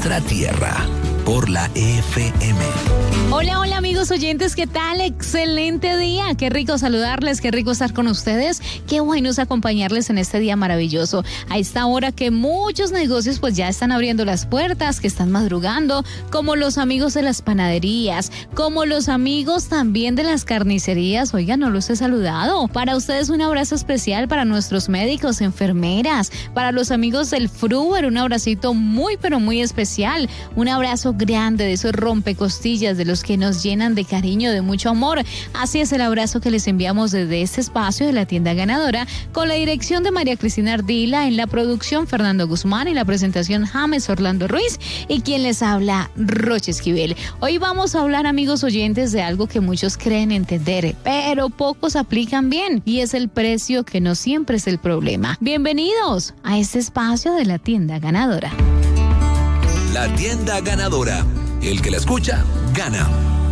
nuestra tierra, por la FM. Hola amigos oyentes, ¿qué tal? Excelente día, qué rico saludarles, qué rico estar con ustedes, qué bueno es acompañarles en este día maravilloso. A esta hora que muchos negocios pues ya están abriendo las puertas, que están madrugando, como los amigos de las panaderías, como los amigos también de las carnicerías. Oigan, no los he saludado. Para ustedes un abrazo especial, para nuestros médicos, enfermeras, para los amigos del Fruber, un abracito muy pero muy especial, un abrazo grande de esos rompecostillas, de los que nos llenan de cariño, de mucho amor. Así es el abrazo que les enviamos desde este espacio de la tienda ganadora, con la dirección de María Cristina Ardila, en la producción Fernando Guzmán, en la presentación James Orlando Ruiz y quien les habla Roche Esquivel. Hoy vamos a hablar, amigos oyentes, de algo que muchos creen entender, pero pocos aplican bien, y es el precio, que no siempre es el problema. Bienvenidos a este espacio de la tienda ganadora. La tienda ganadora. El que la escucha, gana.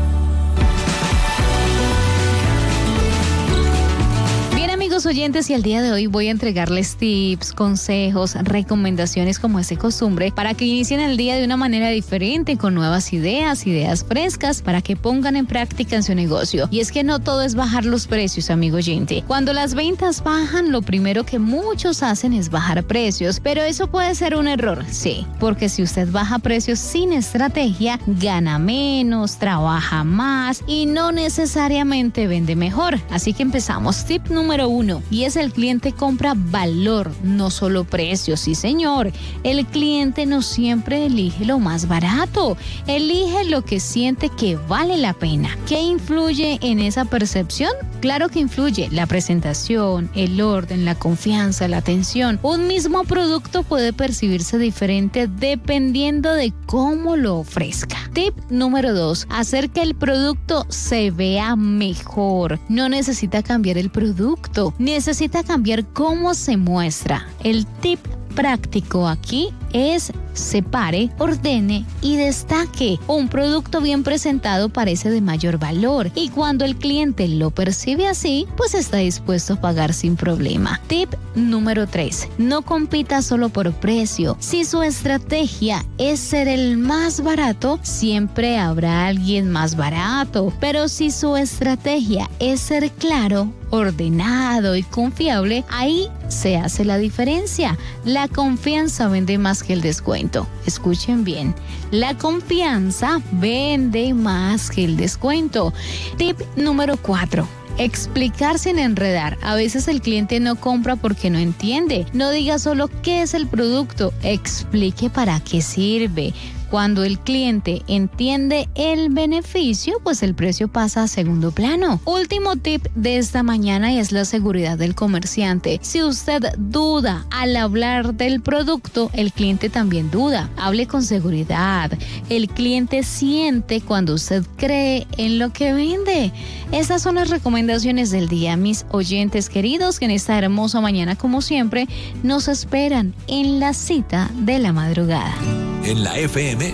Amigos oyentes, y al día de hoy voy a entregarles tips, consejos, recomendaciones como es de costumbre para que inicien el día de una manera diferente, con nuevas ideas frescas para que pongan en práctica en su negocio. Y es que no todo es bajar los precios, amigo oyente. Cuando las ventas bajan, lo primero que muchos hacen es bajar precios, pero eso puede ser un error, sí, porque si usted baja precios sin estrategia, gana menos, trabaja más y no necesariamente vende mejor. Así que empezamos. Tip número 1, y es: el cliente compra valor, no solo precio. Sí, señor, el cliente no siempre elige lo más barato, elige lo que siente que vale la pena. ¿Qué influye en esa percepción? Claro que influye la presentación, el orden, la confianza, la atención. Un mismo producto puede percibirse diferente dependiendo de cómo lo ofrezca. Tip número 2, hacer que el producto se vea mejor. No necesita cambiar el producto, necesita cambiar cómo se muestra. El tip práctico aquí es: separe, ordene y destaque. Un producto bien presentado parece de mayor valor, y cuando el cliente lo percibe así, pues está dispuesto a pagar sin problema. Tip número 3, no compita solo por precio. Si su estrategia es ser el más barato, siempre habrá alguien más barato, pero si su estrategia es ser claro, ordenado y confiable, ahí se hace la diferencia. La confianza vende más que el descuento. Escuchen bien, la confianza vende más que el descuento. Tip número 4, explicar sin enredar. A veces el cliente no compra porque no entiende. No diga solo qué es el producto, explique para qué sirve. Cuando el cliente entiende el beneficio, pues el precio pasa a segundo plano. Último tip de esta mañana, y es la seguridad del comerciante. Si usted duda al hablar del producto, el cliente también duda. Hable con seguridad. El cliente siente cuando usted cree en lo que vende. Estas son las recomendaciones del día, mis oyentes queridos, que en esta hermosa mañana, como siempre, nos esperan en la cita de la madrugada. En la FM,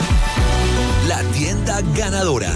la tienda ganadora.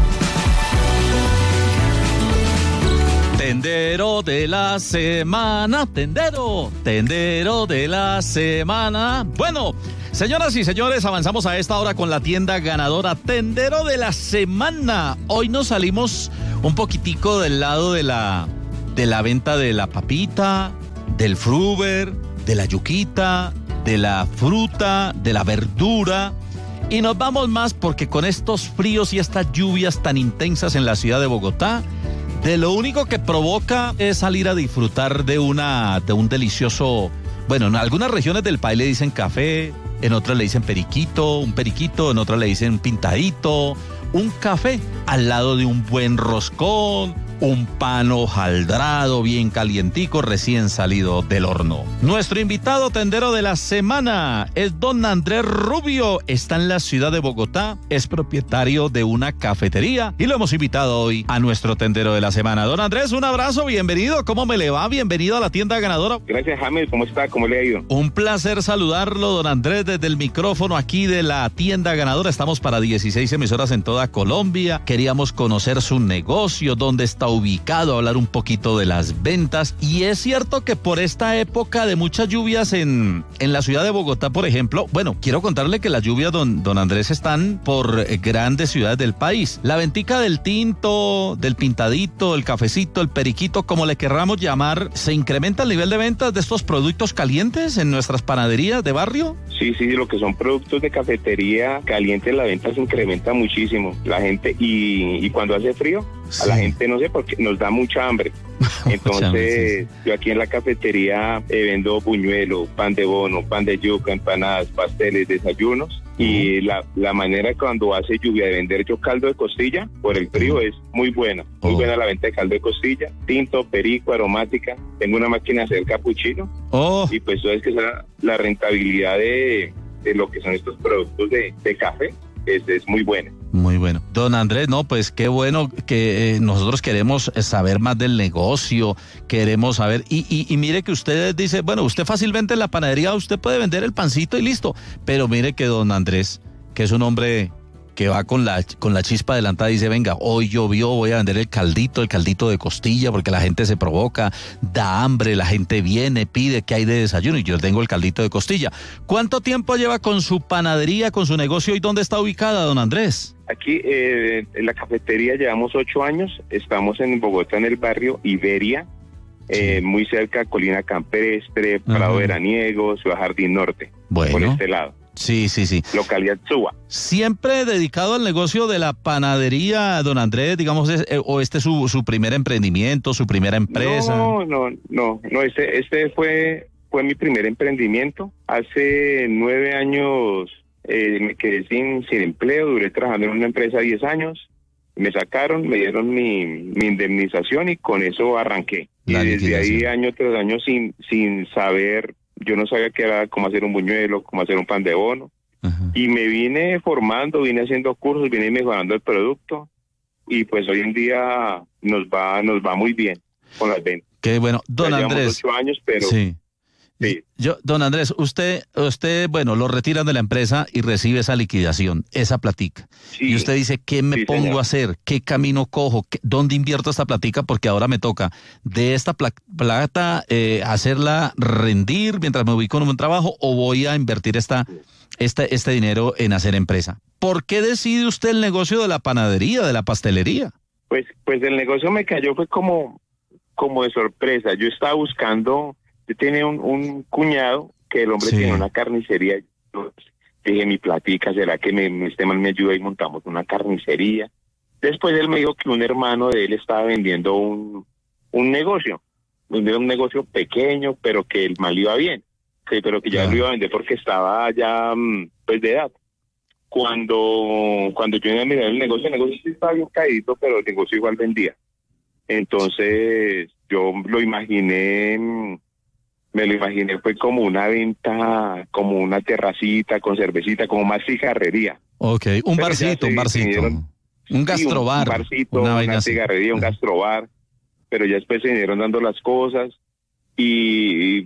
Tendero de la semana, tendero de la semana. Bueno, señoras y señores, avanzamos a esta hora con la tienda ganadora, tendero de la semana. Hoy nos salimos un poquitico del lado de la venta de la papita, del Fruber, de la yuquita, de la fruta, de la verdura, y nos vamos más porque con estos fríos y estas lluvias tan intensas en la ciudad de Bogotá, de lo único que provoca es salir a disfrutar de un delicioso, bueno, en algunas regiones del país le dicen café, en otras le dicen periquito, un periquito, en otras le dicen pintadito, un café al lado de un buen roscón, un pan hojaldrado bien calientico recién salido del horno. Nuestro invitado tendero de la semana es don Andrés Rubio. Está en la ciudad de Bogotá, es propietario de una cafetería y lo hemos invitado hoy a nuestro tendero de la semana. Don Andrés, un abrazo, bienvenido. ¿Cómo me le va? Bienvenido a la tienda ganadora. Gracias, James. ¿Cómo está? ¿Cómo le ha ido? Un placer saludarlo, don Andrés, desde el micrófono aquí de la tienda ganadora. Estamos para 16 emisoras en toda Colombia. Queríamos conocer su negocio, dónde está ubicado, hablar un poquito de las ventas. Y es cierto que por esta época de muchas lluvias en la ciudad de Bogotá, por ejemplo, bueno, quiero contarle que las lluvias, don Andrés, están por grandes ciudades del país. La ventica del tinto, del pintadito, el cafecito, el periquito, como le querramos llamar, ¿se incrementa el nivel de ventas de estos productos calientes en nuestras panaderías de barrio? Sí, lo que son productos de cafetería caliente, la venta se incrementa muchísimo. La gente, y cuando hace frío, a la gente no sé por qué, nos da mucha hambre. Entonces, yo aquí en la cafetería vendo buñuelo, pan de bono, pan de yuca, empanadas, pasteles, desayunos. Y la manera cuando hace lluvia de vender yo caldo de costilla por el frío es muy buena. Muy buena la venta de caldo de costilla, tinto, perico, aromática. Tengo una máquina de hacer capuchino. Y pues sabes que la rentabilidad de lo que son estos productos de café es muy buena. Muy bueno. Don Andrés, no, pues qué bueno que nosotros queremos saber más del negocio, queremos saber, y mire que usted dice, bueno, usted fácilmente en la panadería, usted puede vender el pancito y listo, pero mire que don Andrés, que es un hombre que va con la chispa adelantada y dice, venga, hoy llovió, voy a vender el caldito de costilla, porque la gente se provoca, da hambre, la gente viene, pide qué hay de desayuno, y yo tengo el caldito de costilla. ¿Cuánto tiempo lleva con su panadería, con su negocio, y dónde está ubicada, don Andrés? Aquí en la cafetería llevamos 8 años, estamos en Bogotá, en el barrio Iberia, muy cerca, Colina Campestre, Prado Veraniego, Ciudad Jardín Norte, por este lado. Sí. Localidad Suba. ¿Siempre dedicado al negocio de la panadería, don Andrés, digamos, o este es su primer emprendimiento, su primera empresa? No, este fue mi primer emprendimiento. Hace 9 años me quedé sin empleo, duré trabajando en una empresa 10 años, me sacaron, me dieron mi indemnización y con eso arranqué. Y desde ahí año tras año sin saber. Yo no sabía qué era, cómo hacer un buñuelo, cómo hacer un pan de bono. Y me vine formando, vine haciendo cursos, vine mejorando el producto. Y pues hoy en día nos va muy bien con las ventas. Qué bueno. Don Andrés. Llevamos 8 años, pero... Sí. Don Andrés, usted, bueno, lo retiran de la empresa y recibe esa liquidación, esa platica. Sí, y usted dice, ¿qué me pongo a hacer? ¿Qué camino cojo? ¿Dónde invierto esta platica? Porque ahora me toca de esta plata hacerla rendir mientras me ubico en un buen trabajo, o voy a invertir este dinero en hacer empresa. ¿Por qué decide usted el negocio de la panadería, de la pastelería? Pues el negocio me cayó fue como de sorpresa. Yo estaba buscando... Yo tenía un cuñado que el hombre tiene una carnicería. Yo dije, mi platica, ¿será que este man me ayuda y montamos una carnicería? Después él me dijo que un hermano de él estaba vendiendo un negocio. Un negocio pequeño, pero que el mal iba bien. Pero que ya lo iba a vender porque estaba ya pues de edad. Cuando yo iba a mirar el negocio sí estaba bien caído, pero el negocio igual vendía. Entonces yo lo imaginé... Me lo imaginé, fue como una venta, como una terracita con cervecita, como más cigarrería. Ok, un barcito. Un gastrobar. Un barcito, una cigarrería, un gastrobar. Pero ya después se vinieron dando las cosas y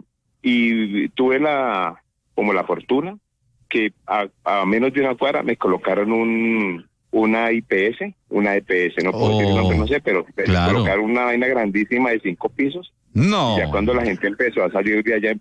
tuve la fortuna que a menos de una cuadra me colocaron una EPS, no puedo decir el nombre, no sé, pero claro. Me colocaron una vaina grandísima de 5 pisos. No. Ya cuando la gente empezó a salir de allá,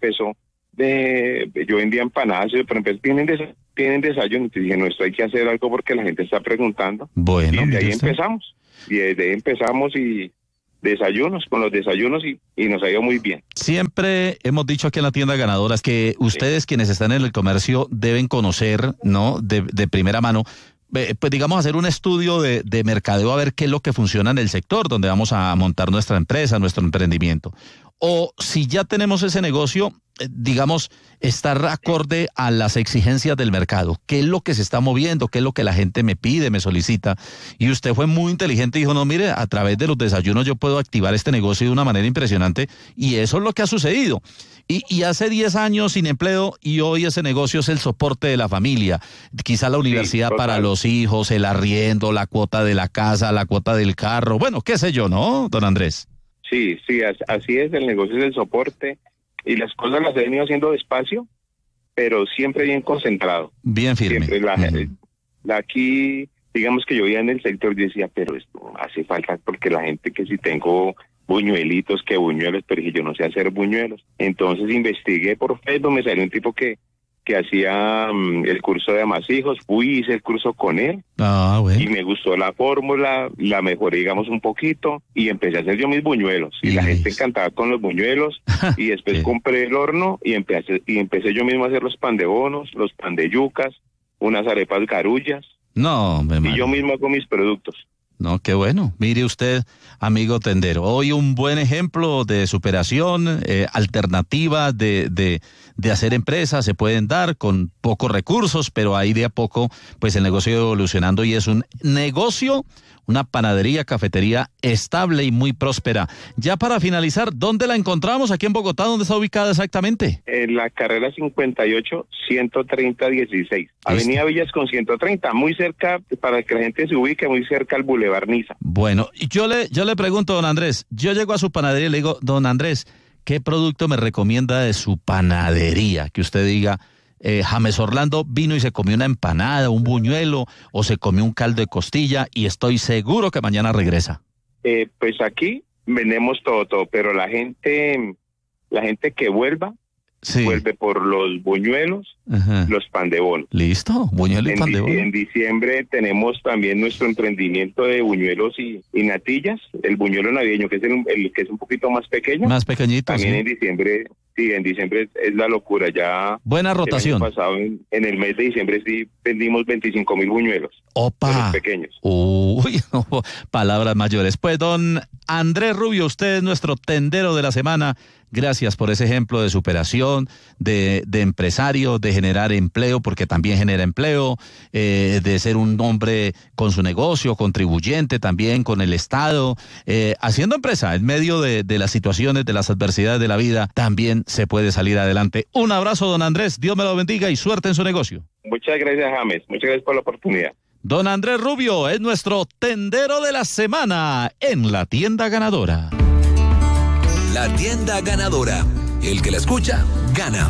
yo vendía empanadas, pero tienen desayuno, y dije, no, esto hay que hacer algo porque la gente está preguntando. Bueno, y desde ahí empezamos y desayunos, con los desayunos y nos ha ido muy bien. Siempre hemos dicho aquí en la tienda Ganadoras que ustedes quienes están en el comercio deben conocer, ¿no? De primera mano, pues digamos hacer un estudio de mercadeo a ver qué es lo que funciona en el sector donde vamos a montar nuestra empresa, nuestro emprendimiento. O si ya tenemos ese negocio, digamos, estar acorde a las exigencias del mercado. ¿Qué es lo que se está moviendo? ¿Qué es lo que la gente me pide, me solicita? Y usted fue muy inteligente y dijo, no, mire, a través de los desayunos yo puedo activar este negocio de una manera impresionante, y eso es lo que ha sucedido. Y hace 10 años sin empleo, y hoy ese negocio es el soporte de la familia. Quizá la universidad para los hijos, el arriendo, la cuota de la casa, la cuota del carro, bueno, qué sé yo, ¿no, don Andrés? Sí, así es, el negocio es el soporte, y las cosas las he venido haciendo despacio, pero siempre bien concentrado. Bien firme. Siempre aquí digamos que yo veía en el sector y decía, pero esto hace falta porque la gente que si tengo buñuelitos, que buñuelos, pero dije, yo no sé hacer buñuelos. Entonces investigué por Facebook, me salió un tipo que hacía el curso de amasijos, hice el curso con él, y me gustó la fórmula, la mejoré, digamos, un poquito, y empecé a hacer yo mis buñuelos, y la gente encantada con los buñuelos, y después compré el horno, y empecé yo mismo a hacer los pan de bonos, los pan de yucas, unas arepas garullas, y yo mismo hago mis productos. No, qué bueno. Mire usted, amigo tendero, hoy un buen ejemplo de superación, alternativas de hacer empresas se pueden dar con pocos recursos, pero ahí de a poco, pues el negocio evolucionando y es un negocio, una panadería, cafetería estable y muy próspera. Ya para finalizar, ¿dónde la encontramos? Aquí en Bogotá, ¿dónde está ubicada exactamente? En la carrera 58, 130, 16. Avenida Villas con 130, muy cerca, para que la gente se ubique, muy cerca al Boulevard Niza. Bueno, y yo le pregunto, don Andrés, yo llego a su panadería y le digo, don Andrés, ¿qué producto me recomienda de su panadería? Que usted diga, James Orlando vino y se comió una empanada, un buñuelo, o se comió un caldo de costilla y estoy seguro que mañana regresa. Pues aquí vendemos todo, pero la gente que vuelve por los buñuelos, los pan de bono. Listo, buñuelo y pan de bono. En diciembre tenemos también nuestro emprendimiento de buñuelos y natillas, el buñuelo navideño, que es el que es un poquito más pequeño. Más pequeñito, también en diciembre. Sí, en diciembre es la locura, ya... Buena rotación. El año pasado, en el mes de diciembre, sí vendimos 25,000 buñuelos. ¡Opa! Pequeños. Uy, no, palabras mayores. Pues, don Andrés Rubio, usted es nuestro tendero de la semana. Gracias por ese ejemplo de superación, de empresario, de generar empleo, porque también genera empleo, de ser un hombre con su negocio, contribuyente también con el Estado, haciendo empresa en medio de las situaciones, de las adversidades de la vida, también se puede salir adelante. Un abrazo, don Andrés, Dios me lo bendiga y suerte en su negocio. Muchas gracias, James, muchas gracias por la oportunidad. Don Andrés Rubio es nuestro tendero de la semana en La Tienda Ganadora. La Tienda Ganadora. El que la escucha, gana.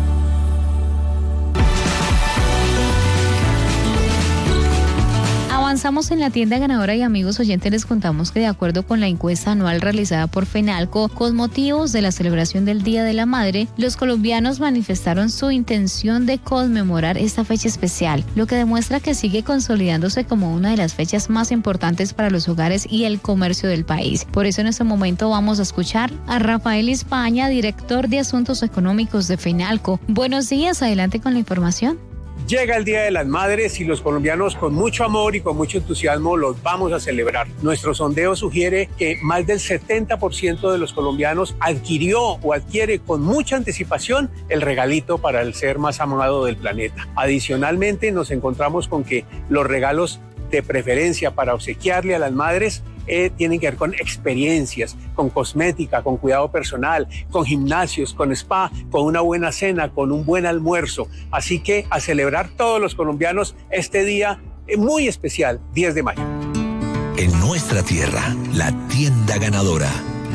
Avanzamos en La Tienda Ganadora y amigos oyentes les contamos que de acuerdo con la encuesta anual realizada por FENALCO con motivos de la celebración del Día de la Madre, los colombianos manifestaron su intención de conmemorar esta fecha especial, lo que demuestra que sigue consolidándose como una de las fechas más importantes para los hogares y el comercio del país. Por eso en este momento vamos a escuchar a Rafael España, director de Asuntos Económicos de FENALCO. Buenos días, adelante con la información. Llega el Día de las Madres y los colombianos con mucho amor y con mucho entusiasmo los vamos a celebrar. Nuestro sondeo sugiere que más del 70% de los colombianos adquirió o adquiere con mucha anticipación el regalito para el ser más amado del planeta. Adicionalmente, nos encontramos con que los regalos de preferencia para obsequiarle a las madres tienen que ver con experiencias, con cosmética, con cuidado personal, con gimnasios, con spa, con una buena cena, con un buen almuerzo. Así que a celebrar todos los colombianos este día muy especial, 10 de mayo. En nuestra tierra, La Tienda Ganadora.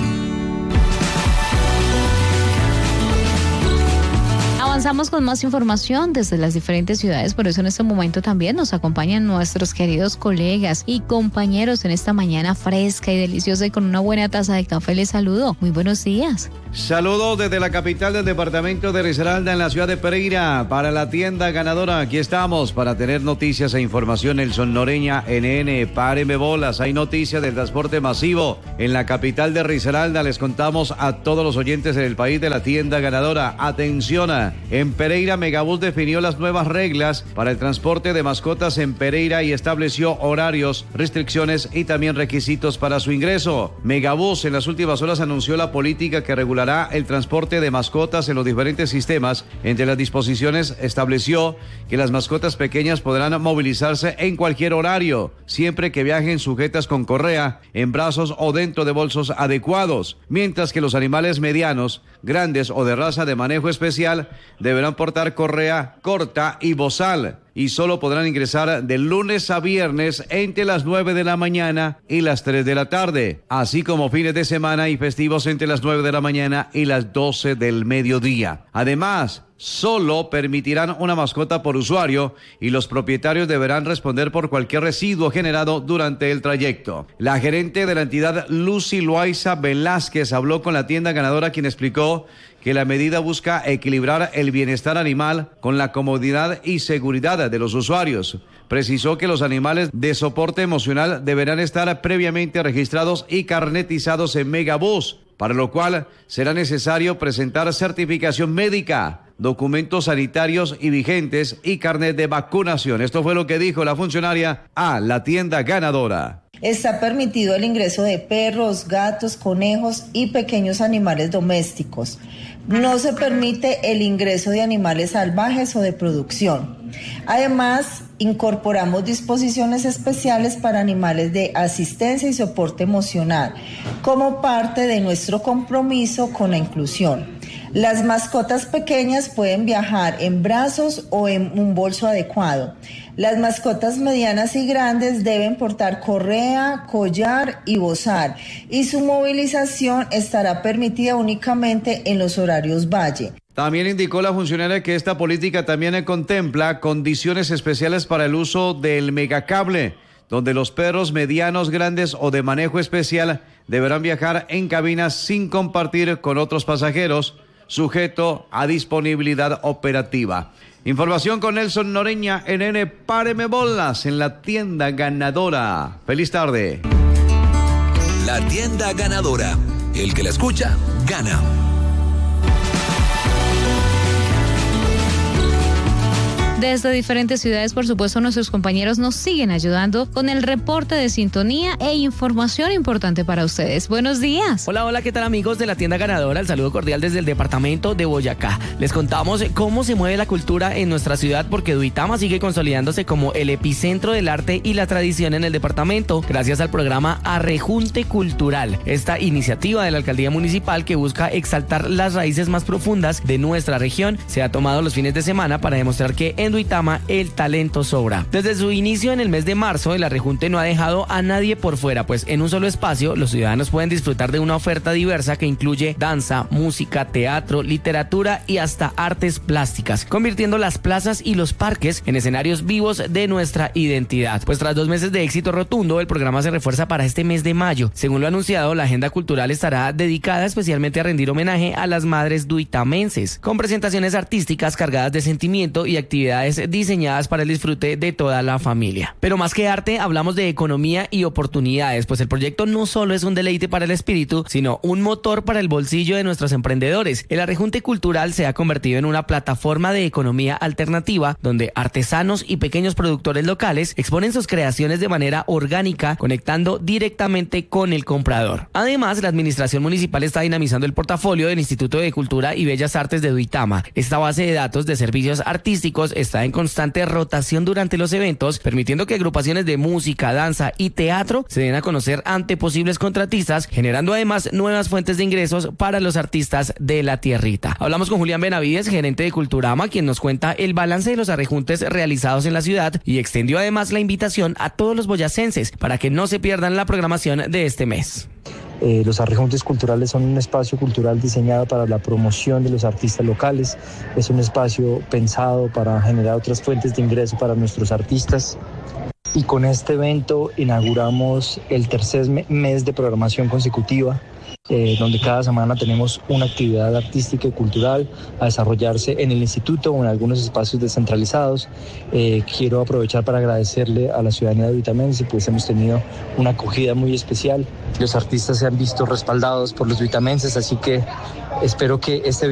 Avanzamos con más información desde las diferentes ciudades, por eso en este momento también nos acompañan nuestros queridos colegas y compañeros en esta mañana fresca y deliciosa y con una buena taza de café. Les saludo. Muy buenos días. Saludos desde la capital del departamento de Risaralda en la ciudad de Pereira para La Tienda Ganadora. Aquí estamos para tener noticias e información. El Sonnoreña NN, páreme bolas. Hay noticias del transporte masivo en la capital de Risaralda. Les contamos a todos los oyentes del país de La Tienda Ganadora. Atención, en Pereira Megabús definió las nuevas reglas para el transporte de mascotas en Pereira y estableció horarios, restricciones y también requisitos para su ingreso. Megabús en las últimas horas anunció la política que regulará el transporte de mascotas en los diferentes sistemas. Entre las disposiciones estableció que las mascotas pequeñas podrán movilizarse en cualquier horario, siempre que viajen sujetas con correa, en brazos o dentro de bolsos adecuados, mientras que los animales medianos, grandes o de raza de manejo especial deberán portar correa corta y bozal y solo podrán ingresar de lunes a viernes entre las 9 de la mañana y las 3 de la tarde, así como fines de semana y festivos entre las 9 de la mañana y las 12 del mediodía. Además, solo permitirán una mascota por usuario y los propietarios deberán responder por cualquier residuo generado durante el trayecto. La gerente de la entidad, Lucy Loaiza Velázquez, habló con la tienda ganadora, quien explicó que la medida busca equilibrar el bienestar animal con la comodidad y seguridad de los usuarios. Precisó que los animales de soporte emocional deberán estar previamente registrados y carnetizados en Megabús, para lo cual será necesario presentar certificación médica, documentos sanitarios y vigentes y carnet de vacunación. Esto fue lo que dijo la funcionaria a la tienda ganadora. Está permitido el ingreso de perros, gatos, conejos y pequeños animales domésticos. No se permite el ingreso de animales salvajes o de producción. Además, incorporamos disposiciones especiales para animales de asistencia y soporte emocional, como parte de nuestro compromiso con la inclusión. Las mascotas pequeñas pueden viajar en brazos o en un bolso adecuado. Las mascotas medianas y grandes deben portar correa, collar y bozal, y su movilización estará permitida únicamente en los horarios valle. También indicó la funcionaria que esta política también contempla condiciones especiales para el uso del megacable, donde los perros medianos, grandes o de manejo especial deberán viajar en cabinas sin compartir con otros pasajeros, sujeto a disponibilidad operativa. Información con Nelson Noreña, NN Páreme Bolas, en la tienda ganadora. Feliz tarde. La tienda ganadora. El que la escucha, gana. Desde diferentes ciudades, por supuesto, nuestros compañeros nos siguen ayudando con el reporte de sintonía e información importante para ustedes. Buenos días. Hola, ¿qué tal, amigos de la tienda ganadora? El saludo cordial desde el departamento de Boyacá. Les contamos cómo se mueve la cultura en nuestra ciudad, porque Duitama sigue consolidándose como el epicentro del arte y la tradición en el departamento, gracias al programa Arrejunte Cultural. Esta iniciativa de la alcaldía municipal, que busca exaltar las raíces más profundas de nuestra región, se ha tomado los fines de semana para demostrar que en Duitama el talento sobra. Desde su inicio en el mes de marzo, el Arrejunte no ha dejado a nadie por fuera, pues en un solo espacio los ciudadanos pueden disfrutar de una oferta diversa que incluye danza, música, teatro, literatura y hasta artes plásticas, convirtiendo las plazas y los parques en escenarios vivos de nuestra identidad. Pues tras 2 meses de éxito rotundo, el programa se refuerza para este mes de mayo. Según lo anunciado, la agenda cultural estará dedicada especialmente a rendir homenaje a las madres duitamenses, con presentaciones artísticas cargadas de sentimiento y actividades diseñadas para el disfrute de toda la familia. Pero más que arte, hablamos de economía y oportunidades, pues el proyecto no solo es un deleite para el espíritu, sino un motor para el bolsillo de nuestros emprendedores. El Arrejunte Cultural se ha convertido en una plataforma de economía alternativa, donde artesanos y pequeños productores locales exponen sus creaciones de manera orgánica, conectando directamente con el comprador. Además, la administración municipal está dinamizando el portafolio del Instituto de Cultura y Bellas Artes de Duitama. Esta base de datos de servicios artísticos está en constante rotación durante los eventos, permitiendo que agrupaciones de música, danza y teatro se den a conocer ante posibles contratistas, generando además nuevas fuentes de ingresos para los artistas de la tierrita. Hablamos con Julián Benavides, gerente de Culturama, quien nos cuenta el balance de los arrejuntes realizados en la ciudad y extendió además la invitación a todos los boyacenses para que no se pierdan la programación de este mes. Los arrejuntes culturales son un espacio cultural diseñado para la promoción de los artistas locales. Es un espacio pensado para generar otras fuentes de ingreso para nuestros artistas. Y con este evento inauguramos el tercer mes de programación consecutiva, donde cada semana tenemos una actividad artística y cultural a desarrollarse en el instituto o en algunos espacios descentralizados. Quiero aprovechar para agradecerle a la ciudadanía de duitamense, pues hemos tenido una acogida muy especial. Los artistas se han visto respaldados por los duitamenses, así que espero que este